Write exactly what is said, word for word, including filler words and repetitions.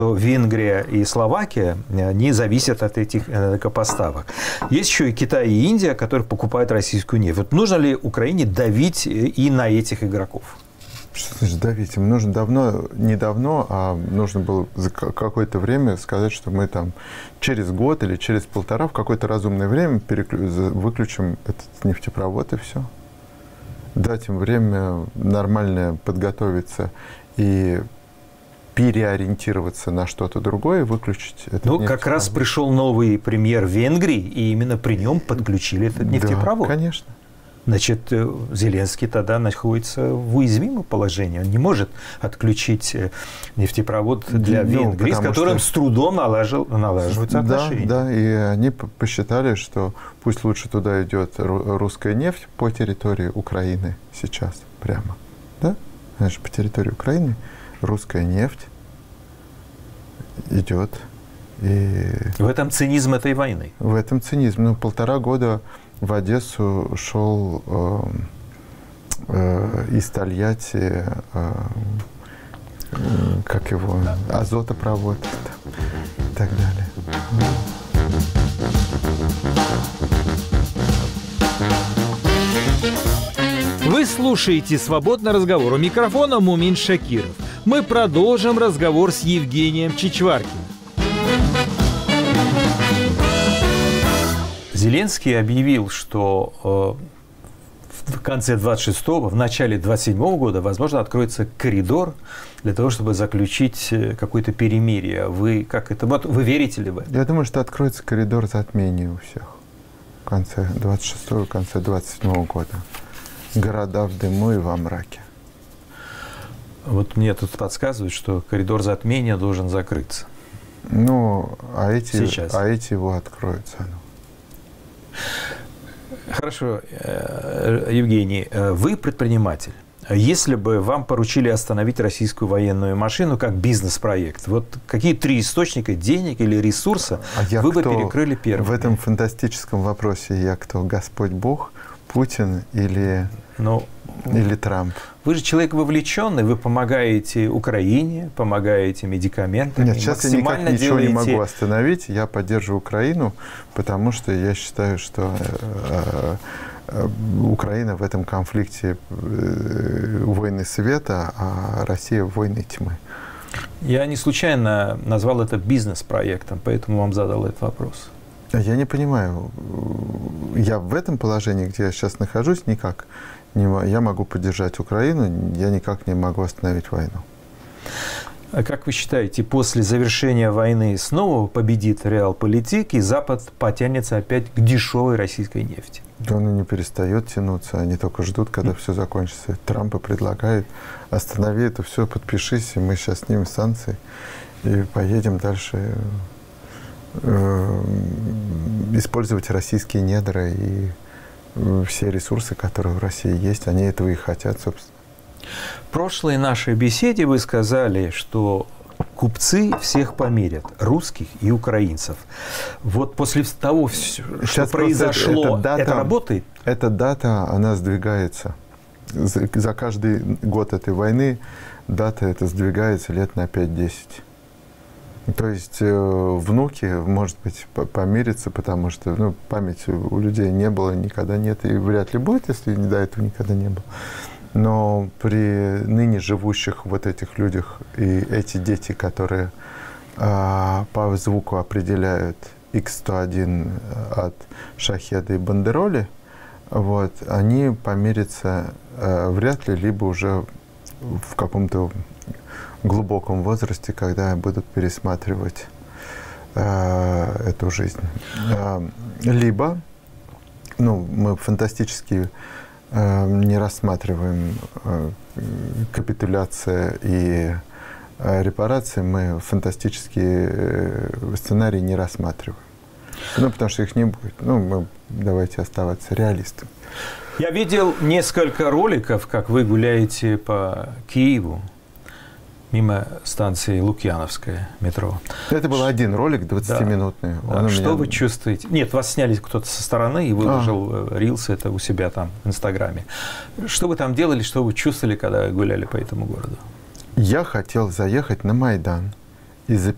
Венгрия и Словакия не зависят от этих энергопоставок. Есть еще и Китай и Индия, которые покупают российскую нефть. Вот нужно ли Украине давить и на этих игроков? Что значит давить? Им нужно давно, не давно, а нужно было за какое-то время сказать, что мы там через год или через полтора в какое-то разумное время переклю... выключим этот нефтепровод и все. Дать им время нормально подготовиться и переориентироваться на что-то другое и выключить этот Ну, нефтепровод. как раз пришел новый премьер Венгрии, и именно при нем подключили этот нефтепровод. Да, конечно. Значит, Зеленский тогда находится в уязвимом положении. Он не может отключить нефтепровод для ну, Венгрии, с которым что... с трудом налажил, налаживаются да, отношения. Да, и они посчитали, что пусть лучше туда идет русская нефть по территории Украины сейчас прямо. Да? Значит, по территории Украины русская нефть идет. И в этом цинизм этой войны. В этом цинизм. Ну, полтора года в Одессу шел э, э, из Тольятти, э, э, как его, азотопровод и так далее. Вы слушаете «Свободный разговор». У микрофона Мумин Шакиров. Мы продолжим разговор с Евгением Чичваркиным. Зеленский объявил, что э, в конце двадцать шестого, в начале двадцать седьмого года, возможно, откроется коридор для того, чтобы заключить какое-то перемирие. Вы как это? Вы верите ли в это? Я думаю, что откроется коридор затмения у всех в конце двадцать шестого, в конце двадцать седьмого года. Города в дыму и во мраке. Вот мне тут подсказывают, что коридор затмения должен закрыться. Ну, а эти, Сейчас. а эти его откроются. Хорошо, Евгений, вы предприниматель. Если бы вам поручили остановить российскую военную машину как бизнес-проект, вот какие три источника денег или ресурса а вы бы кто, перекрыли первым? В этом фантастическом вопросе я кто? Господь Бог, Путин или, ну, или Трамп? Вы же человек вовлеченный, вы помогаете Украине, помогаете медикаментами. Нет, сейчас я никак ничего делаете... не могу остановить. Я поддерживаю Украину, потому что я считаю, что э, э, Украина в этом конфликте э, войны света, а Россия войны тьмы. Я не случайно назвал это бизнес-проектом, поэтому вам задал этот вопрос. Я не понимаю. Я в этом положении, где я сейчас нахожусь, никак не могу. Я могу поддержать Украину, я никак не могу остановить войну. А как вы считаете, после завершения войны снова победит реалполитик, и Запад потянется опять к дешевой российской нефти? Да он и не перестает тянуться. Они только ждут, когда все закончится. Трамп предлагает: останови это все, подпишись, и мы сейчас снимем санкции и поедем дальше э, использовать российские недра и все ресурсы, которые в России есть. Они этого и хотят, собственно. В прошлой нашей беседе вы сказали, что купцы всех померят, русских и украинцев. Вот после того, что Сейчас произошло, эта дата, это работает? Эта дата, она сдвигается. За, за каждый год этой войны дата эта сдвигается лет на пять-десять. То есть э, внуки, может быть, помирятся, потому что ну, памяти у людей не было, никогда нет, и вряд ли будет, если до этого никогда не было. Но при ныне живущих вот этих людях и эти дети, которые э, по звуку определяют икс сто один от Шахеда и Бандероли, вот, они помирятся э, вряд ли, либо уже в каком-то глубоком возрасте, когда будут пересматривать э, эту жизнь. Э, либо, ну, мы фантастически э, не рассматриваем э, капитуляция и э, репарации, мы фантастические э, сценарии не рассматриваем. Ну, потому что их не будет. Ну, мы давайте оставаться реалистами. Я видел несколько роликов, как вы гуляете по Киеву, мимо станции Лукьяновская, метро. Это был один ролик, двадцатиминутный. Да. Да. Что меня... вы чувствуете? Нет, вас сняли кто-то со стороны и выложил а. рилс это у себя там в Инстаграме. Что вы там делали, что вы чувствовали, когда гуляли по этому городу? Я хотел заехать на Майдан и, за...